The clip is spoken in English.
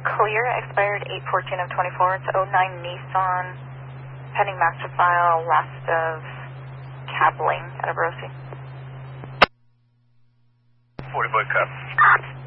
Clear, expired 8/14 of 24. It's 09 Nissan, pending master file, last of cabling at Abrosi. 40 boy cup.